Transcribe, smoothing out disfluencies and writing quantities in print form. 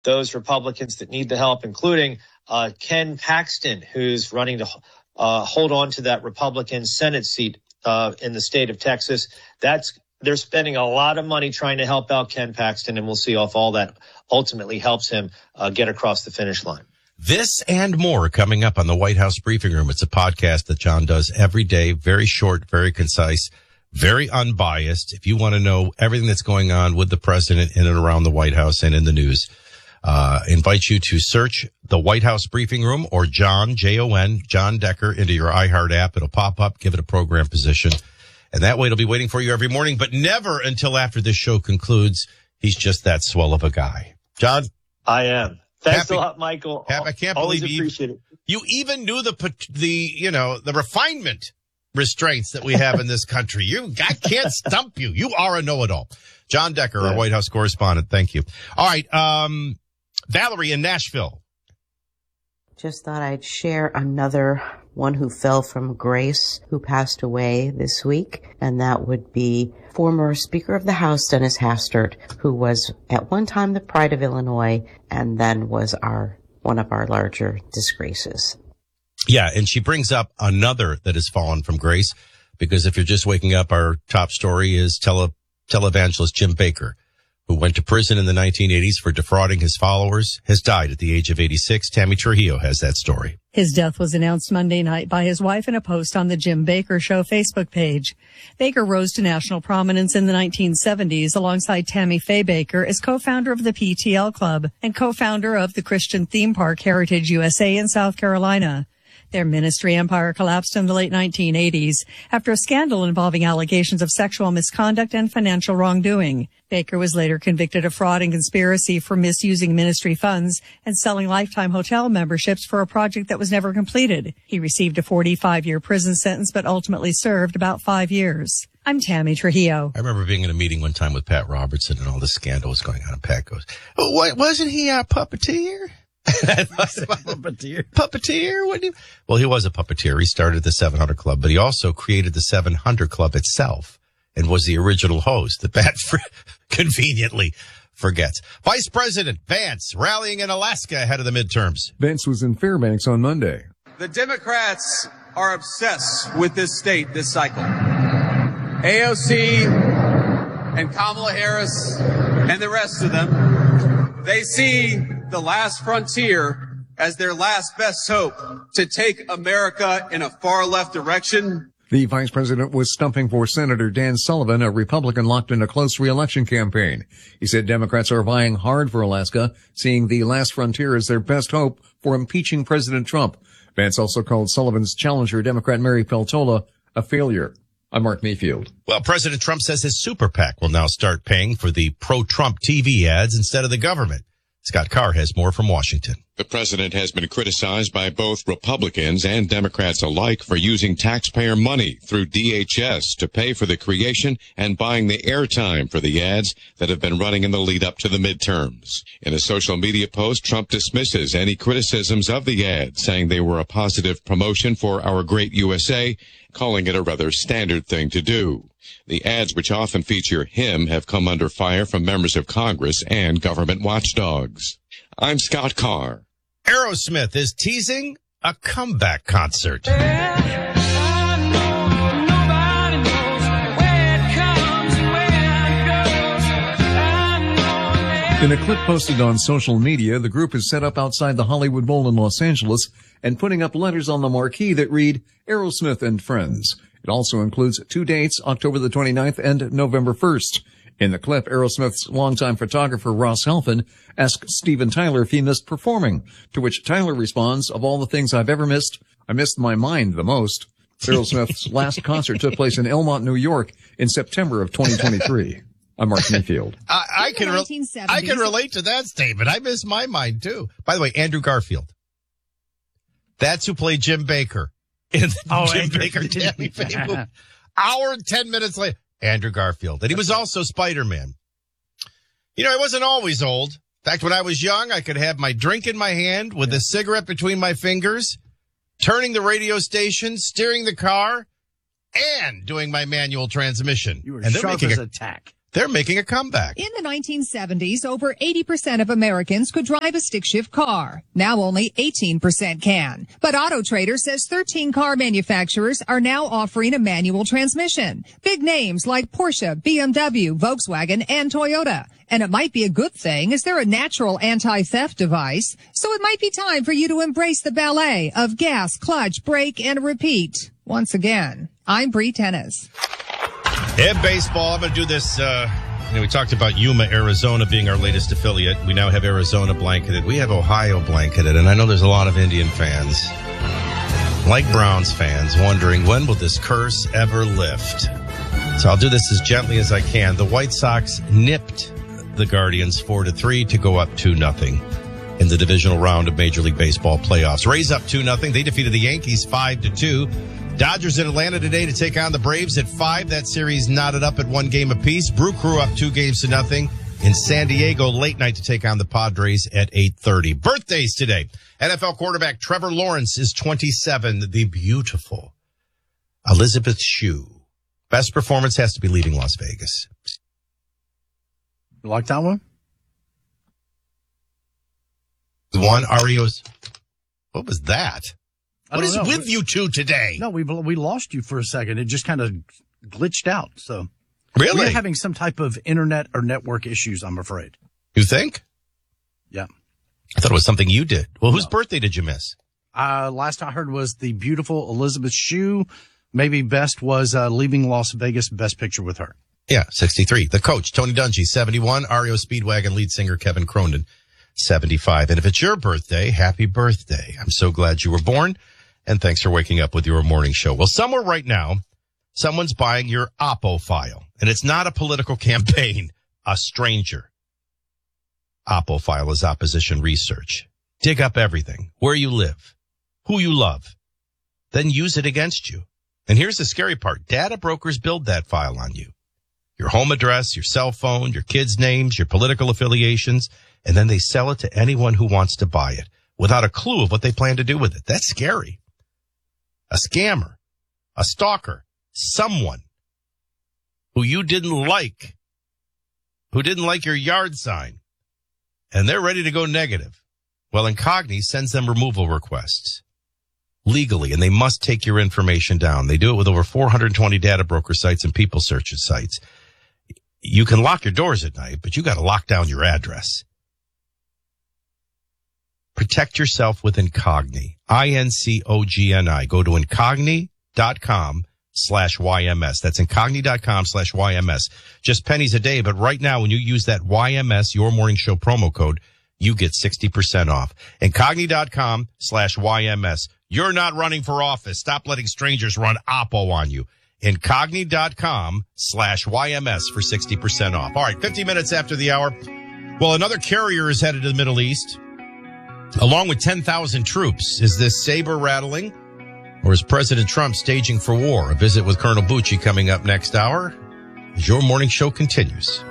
those Republicans that need the help, including Ken Paxton, who's running to hold on to that Republican Senate seat in the state of Texas. They're spending a lot of money trying to help out Ken Paxton, and we'll see if all that ultimately helps him get across the finish line. This and more coming up on the White House Briefing Room. It's a podcast that John does every day, very short, very concise, very unbiased. If you want to know everything that's going on with the president in and around the White House and in the news, invite you to search the White House Briefing Room or John, Jon, John Decker into your iHeart app. It'll pop up, give it a program position. And that way it'll be waiting for you every morning, but never until after this show concludes. He's just that swell of a guy. John? I am. Thanks a lot, Michael. I can't Always believe appreciate it. You even knew the refinement restraints that we have in this country. I can't stump you. You are a know-it-all. John Decker, our White House correspondent. Thank you. All right. Valerie in Nashville. Just thought I'd share another one who fell from grace, who passed away this week, and that would be former Speaker of the House, Dennis Hastert, who was at one time the pride of Illinois and then was one of our larger disgraces. Yeah, and she brings up another that has fallen from grace, because if you're just waking up, our top story is televangelist Jim Bakker, who went to prison in the 1980s for defrauding his followers, has died at the age of 86. Tammy Trujillo has that story. His death was announced Monday night by his wife in a post on the Jim Bakker Show Facebook page. Bakker rose to national prominence in the 1970s alongside Tammy Faye Bakker as co-founder of the PTL Club and co-founder of the Christian theme park Heritage USA in South Carolina. Their ministry empire collapsed in the late 1980s after a scandal involving allegations of sexual misconduct and financial wrongdoing. Bakker was later convicted of fraud and conspiracy for misusing ministry funds and selling lifetime hotel memberships for a project that was never completed. He received a 45-year prison sentence but ultimately served about 5 years. I'm Tammy Trujillo. I remember being in a meeting one time with Pat Robertson and all this scandal was going on, and Pat goes, wasn't he a puppeteer? Puppeteer? Well, he was a puppeteer. He started the 700 Club, but he also created the 700 Club itself and was the original host that Pat conveniently forgets. Vice President Vance rallying in Alaska ahead of the midterms. Vance was in Fairbanks on Monday. The Democrats are obsessed with this state this cycle. AOC and Kamala Harris and the rest of them, they see the last frontier as their last best hope to take America in a far left direction. The vice president was stumping for Senator Dan Sullivan, a Republican locked in a close re-election campaign. He said Democrats are vying hard for Alaska, seeing the last frontier as their best hope for impeaching President Trump. Vance also called Sullivan's challenger, Democrat Mary Peltola, a failure. I'm Mark Mayfield. Well, President Trump says his super PAC will now start paying for the pro-Trump TV ads instead of the government. Scott Carr has more from Washington. The president has been criticized by both Republicans and Democrats alike for using taxpayer money through DHS to pay for the creation and buying the airtime for the ads that have been running in the lead up to the midterms. In a social media post, Trump dismisses any criticisms of the ads, saying they were a positive promotion for our great USA, calling it a rather standard thing to do. The ads, which often feature him, have come under fire from members of Congress and government watchdogs. I'm Scott Carr. Aerosmith is teasing a comeback concert. In a clip posted on social media, the group is set up outside the Hollywood Bowl in Los Angeles and putting up letters on the marquee that read, Aerosmith and Friends. It also includes 2 dates, October the 29th and November 1st. In the clip, Aerosmith's longtime photographer Ross Halfin asks Steven Tyler if he missed performing, to which Tyler responds, of all the things I've ever missed, I missed my mind the most. Aerosmith's last concert took place in Elmont, New York in September of 2023. I'm Mark Mayfield. I can relate to that statement. I miss my mind, too. By the way, Andrew Garfield. That's who played Jim Bakker in Jim Bakker Tammy Faye movie. Hour and 10 minutes later, Andrew Garfield. And he was also Spider-Man. You know, I wasn't always old. In fact, when I was young, I could have my drink in my hand with a cigarette between my fingers, turning the radio station, steering the car, and doing my manual transmission. You were and sharp as a tack. They're making a comeback. In the 1970s, over 80% of Americans could drive a stick-shift car. Now only 18% can. But Auto Trader says 13 car manufacturers are now offering a manual transmission. Big names like Porsche, BMW, Volkswagen, and Toyota. And it might be a good thing as they're a natural anti-theft device. So it might be time for you to embrace the ballet of gas, clutch, brake, and repeat. Once again, I'm Bree Tennis. In baseball, I'm going to do this. We talked about Yuma, Arizona being our latest affiliate. We now have Arizona blanketed. We have Ohio blanketed. And I know there's a lot of Indian fans, like Browns fans, wondering when will this curse ever lift? So I'll do this as gently as I can. The White Sox nipped the Guardians 4-3 to go up 2-0 in the divisional round of Major League Baseball playoffs. Rays up 2-0. They defeated the Yankees 5-2. Dodgers in Atlanta today to take on the Braves at 5. That series knotted up at 1 game apiece. Brew Crew up 2-0 in San Diego late night to take on the Padres at 8:30. Birthdays today. NFL quarterback Trevor Lawrence is 27. The beautiful Elizabeth Shue. Best performance has to be leaving Las Vegas. You like that one? One Ario's. What was that? What is know. with you two today? No, we lost you for a second. It just kind of glitched out. So really, we're having some type of internet or network issues, I'm afraid. You think? Yeah. I thought it was something you did. Well, whose birthday did you miss? Last I heard was the beautiful Elizabeth Shue. Maybe best was leaving Las Vegas, best picture with her. Yeah, 63. The coach, Tony Dungy, 71. REO Speedwagon lead singer Kevin Cronin, 75. And if it's your birthday, happy birthday. I'm so glad you were born. And thanks for waking up with your morning show. Well, somewhere right now, someone's buying your Oppo file. And it's not a political campaign. A stranger. Oppo file is opposition research. Dig up everything. Where you live. Who you love. Then use it against you. And here's the scary part. Data brokers build that file on you. Your home address, your cell phone, your kids' names, your political affiliations. And then they sell it to anyone who wants to buy it without a clue of what they plan to do with it. That's scary. A scammer, a stalker, someone who you didn't like, who didn't like your yard sign, and they're ready to go negative. Well, Incogni sends them removal requests legally, and they must take your information down. They do it with over 420 data broker sites and people search sites. You can lock your doors at night, but you got to lock down your address. Protect yourself with Incogni. INCOGNI. Go to incogni.com/YMS. That's incogni.com/YMS. Just pennies a day, but right now when you use that YMS, your morning show promo code, you get 60% off. Incogni.com/YMS. You're not running for office. Stop letting strangers run Oppo on you. Incogni.com/YMS for 60% off. All right, 50 minutes after the hour. Well, another carrier is headed to the Middle East, along with 10,000 troops. Is this saber rattling, or is President Trump staging for war? A visit with Colonel Bucci coming up next hour as your morning show continues.